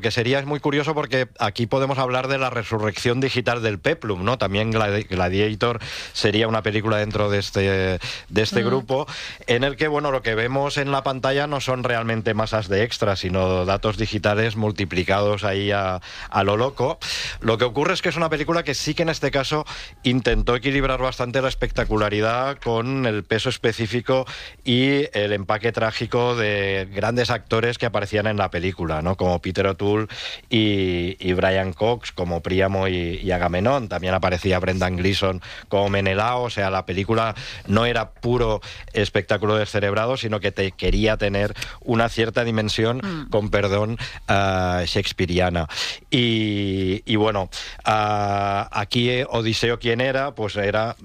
que sería es muy curioso porque aquí podemos hablar de la resurrección digital del Peplum, ¿no? También Gladiator sería una película dentro de este grupo, en el que, bueno, lo que vemos en la pantalla no son realmente masas de extras, sino datos digitales multiplicados ahí a lo loco. Lo que ocurre es que es una película que sí que en este caso intentó equilibrar bastante la espectacularidad con el peso específico y el empaque trágico de grandes actores que aparecían en la película, ¿no? Como Peter O'Toole y Brian Cox como Príamo y Agamenón. También aparecía Brendan Gleeson como Menelao. O sea, la película no era puro espectáculo descerebrado, sino que te quería tener una cierta dimensión, con perdón, shakespeariana. Y bueno, aquí Odiseo, ¿quién era? Pues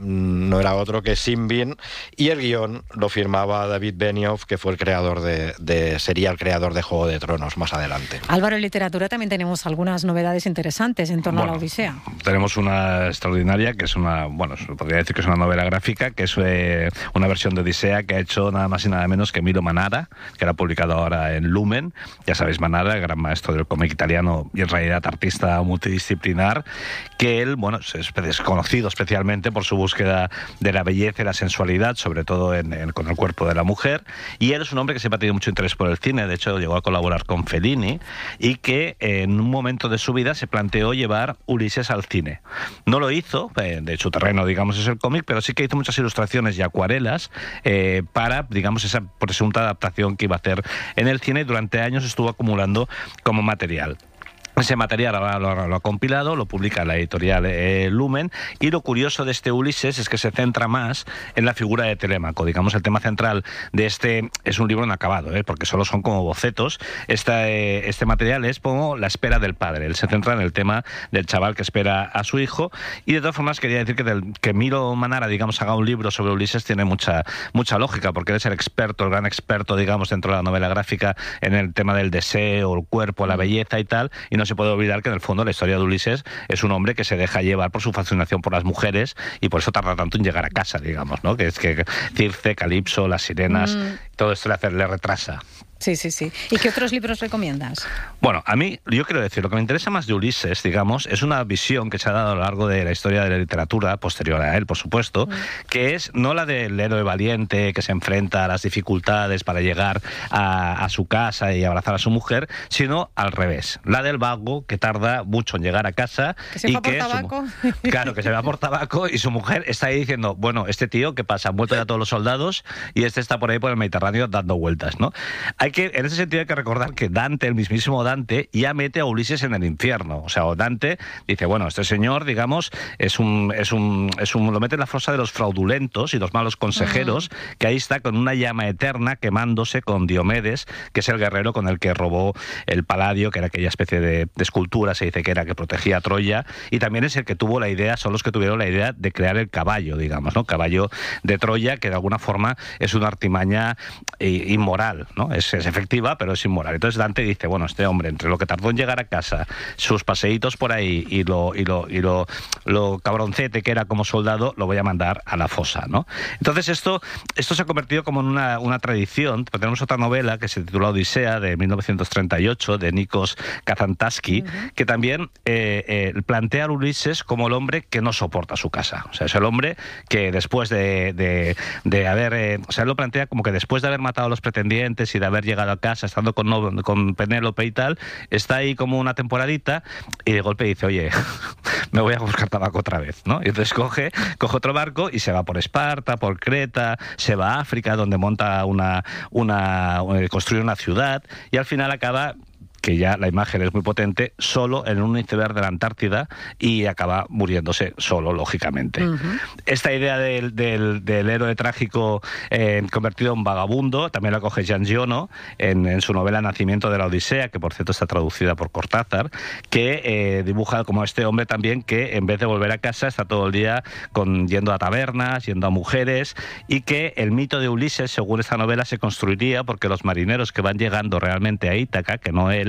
no era otro que Sean Bean, y el guión lo firmaba David Benioff, que fue el creador sería el creador de Juego de Tronos más adelante. Álvaro, en literatura también tenemos algunas novedades interesantes en torno a la Odisea. Tenemos una extraordinaria, que es se podría decir que es una novela gráfica, que es una versión de Odisea que ha hecho nada más y nada menos que Milo Manara, que era publicado ahora en Lumen. Ya sabéis, Manara, el gran maestro del cómic italiano y en realidad artista multidisciplinar, que él, es desconocido especialmente por su búsqueda de la belleza y la sensualidad, sobre todo con el cuerpo de la mujer, y él es un hombre que siempre ha tenido mucho interés por el cine. De hecho llegó a colaborar con Fellini, y que en un momento de su vida se planteó llevar Ulises al cine. No lo hizo, de su terreno, digamos, es el cómic, pero sí que hizo muchas ilustraciones y acuarelas para, digamos, esa presunta adaptación que iba a hacer en el cine, y durante años estuvo acumulando como material. Ese material ahora lo ha compilado, lo publica la editorial Lumen, y lo curioso de este Ulises es que se centra más en la figura de Telémaco. Digamos, el tema central de este es un libro inacabado, porque solo son como bocetos. Este material es como la espera del padre. Él se centra en el tema del chaval que espera a su hijo, y de todas formas quería decir que Milo Manara, digamos, haga un libro sobre Ulises tiene mucha lógica, porque él es el gran experto, digamos, dentro de la novela gráfica en el tema del deseo, el cuerpo, la belleza y tal, y no se puede olvidar que en el fondo la historia de Ulises es un hombre que se deja llevar por su fascinación por las mujeres, y por eso tarda tanto en llegar a casa, digamos, ¿no? Que es que Circe, Calipso, las sirenas, todo esto le retrasa. Sí. ¿Y qué otros libros recomiendas? Bueno, a mí, yo quiero decir, lo que me interesa más de Ulises, digamos, es una visión que se ha dado a lo largo de la historia de la literatura, posterior a él, por supuesto, que es no la del héroe valiente que se enfrenta a las dificultades para llegar a su casa y abrazar a su mujer, sino al revés, la del vago que tarda mucho en llegar a casa. ¿Que se va por tabaco? Claro, que se va por tabaco, y su mujer está ahí diciendo, bueno, este tío, ¿qué pasa? Han muerto ya todos los soldados y este está por ahí por el Mediterráneo dando vueltas, ¿no? En ese sentido hay que recordar que Dante, el mismísimo Dante, ya mete a Ulises en el infierno. O sea, Dante dice, bueno, este señor, digamos, lo mete en la fosa de los fraudulentos y los malos consejeros, que ahí está con una llama eterna quemándose con Diomedes, que es el guerrero con el que robó el Palladio, que era aquella especie de escultura, se dice que era, que protegía a Troya, y también es el que tuvo la idea, son los que tuvieron la idea de crear el caballo, digamos, ¿no? Caballo de Troya, que de alguna forma es una artimaña inmoral, ¿no? Es efectiva, pero es inmoral. Entonces Dante dice, bueno, este hombre, entre lo que tardó en llegar a casa, sus paseitos por ahí y lo cabroncete que era como soldado, lo voy a mandar a la fosa, ¿no? Entonces esto se ha convertido como en una tradición. Tenemos otra novela que se titula Odisea, de 1938, de Nikos Kazantzakis, que también plantea a Ulises como el hombre que no soporta su casa. O sea, es el hombre que después de haber... o sea, él lo plantea como que después de haber matado a los pretendientes y de haber llegado a casa estando con Penélope y tal, está ahí como una temporadita, y de golpe dice, oye, me voy a buscar tabaco otra vez, ¿no? Y entonces coge otro barco y se va por Esparta, por Creta, se va a África, donde monta construye una ciudad, y al final acaba, que ya la imagen es muy potente, solo en un iceberg de la Antártida, y acaba muriéndose solo, lógicamente. Esta idea del héroe trágico convertido en vagabundo también la coge Jean Giono en su novela Nacimiento de la Odisea, que por cierto está traducida por Cortázar, que dibuja como este hombre también que en vez de volver a casa está todo el día yendo a tabernas, yendo a mujeres, y que el mito de Ulises, según esta novela, se construiría porque los marineros que van llegando realmente a Ítaca, que no él,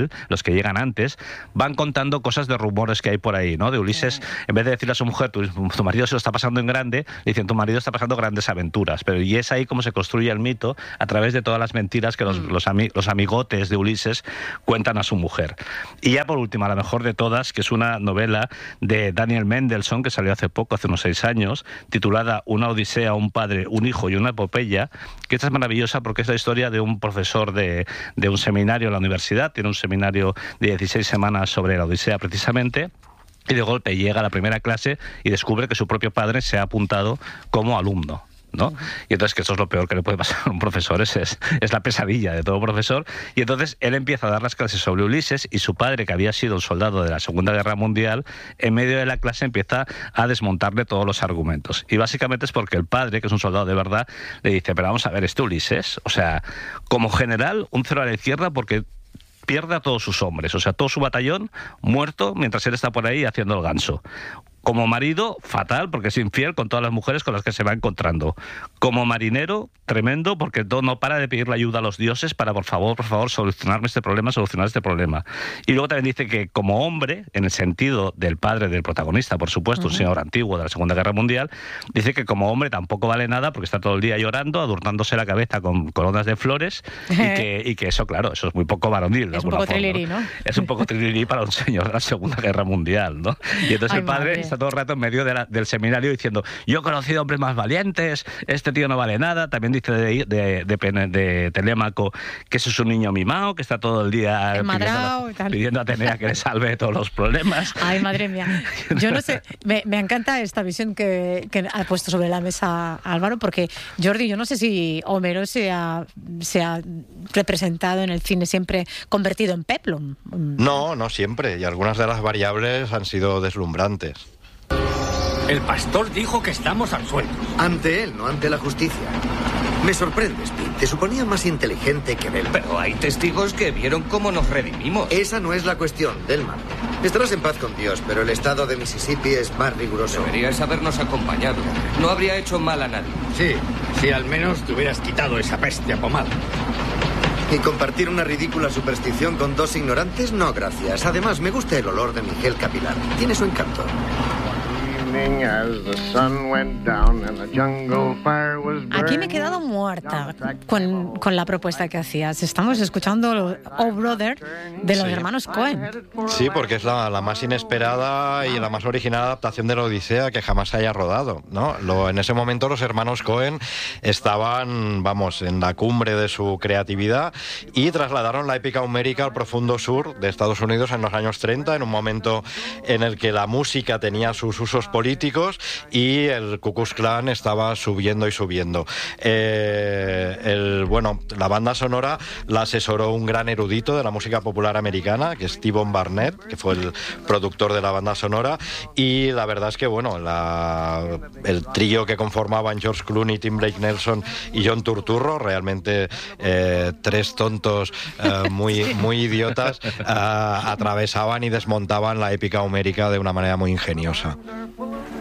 él, los que llegan antes, van contando cosas de rumores que hay por ahí, ¿no? De Ulises, en vez de decirle a su mujer, tu marido se lo está pasando en grande, le dicen, tu marido está pasando grandes aventuras. Pero y es ahí como se construye el mito, a través de todas las mentiras que los amigotes de Ulises cuentan a su mujer. Y ya por último, la mejor de todas, que es una novela de Daniel Mendelsohn, que salió hace poco, hace unos 6 años, titulada Una odisea, un padre, un hijo y una epopeya, que esta es maravillosa porque es la historia de un profesor de un seminario en la universidad, tiene un seminario de 16 semanas sobre la odisea precisamente, y de golpe llega a la primera clase y descubre que su propio padre se ha apuntado como alumno, ¿no? Y entonces, que eso es lo peor que le puede pasar a un profesor, es la pesadilla de todo profesor. Y entonces él empieza a dar las clases sobre Ulises, y su padre, que había sido un soldado de la Segunda Guerra Mundial, en medio de la clase empieza a desmontarle todos los argumentos. Y básicamente es porque el padre, que es un soldado de verdad, le dice, pero vamos a ver, Ulises, o sea, como general, un 0 a la izquierda porque pierde a todos sus hombres, o sea, todo su batallón muerto mientras él está por ahí haciendo el ganso. Como marido, fatal, porque es infiel con todas las mujeres con las que se va encontrando. Como marinero, tremendo, porque no para de pedirle ayuda a los dioses para, por favor, solucionar este problema. Y luego también dice que como hombre, en el sentido del padre del protagonista, por supuesto, un señor antiguo de la Segunda Guerra Mundial, dice que como hombre tampoco vale nada porque está todo el día llorando, adornándose la cabeza con coronas de flores, y que eso, claro, eso es muy poco varonil. Es un poco trilirí, ¿no? Es un poco trilirí para un señor de la Segunda Guerra Mundial, ¿no? Y entonces el padre está todo el rato en medio del seminario diciendo, yo he conocido hombres más valientes, este tío no vale nada. También dice de Telémaco que eso es un niño mimado, que está todo el día pidiendo a Atenea que le salve de todos los problemas. Ay, madre mía. Yo no sé, me encanta esta visión que ha puesto sobre la mesa Álvaro, porque, Jordi, yo no sé si Homero se ha representado en el cine siempre convertido en peplum. No siempre, y algunas de las variables han sido deslumbrantes. El pastor dijo que estamos al sueldo. Ante él, no ante la justicia. Me sorprendes, Pete. Te suponía más inteligente que Delmar. Pero hay testigos que vieron cómo nos redimimos. Esa no es la cuestión, Delmar. Estarás en paz con Dios, pero el estado de Mississippi es más riguroso. Deberías habernos acompañado. No habría hecho mal a nadie. Sí, si al menos te hubieras quitado esa peste a pomada. ¿Y compartir una ridícula superstición con 2 ignorantes? No, gracias. Además, me gusta el olor de mi gel capilar. Tiene su encanto. Aquí me he quedado muerta con la propuesta que hacías. Estamos escuchando Oh Brother de los hermanos Coen. Sí, porque es la más inesperada y la más original adaptación de la Odisea que jamás se haya rodado, ¿no? En ese momento los hermanos Coen estaban, en la cumbre de su creatividad y trasladaron la épica homérica al profundo sur de Estados Unidos en los años 30, en un momento en el que la música tenía sus usos políticos y el Ku Klux Klan estaba subiendo y subiendo. La banda sonora la asesoró un gran erudito de la música popular americana, que es T-Bone Barnett, que fue el productor de la banda sonora, y la verdad es que el trío que conformaban George Clooney, Tim Blake Nelson y John Turturro, realmente 3 tontos muy idiotas, atravesaban y desmontaban la épica homérica de una manera muy ingeniosa.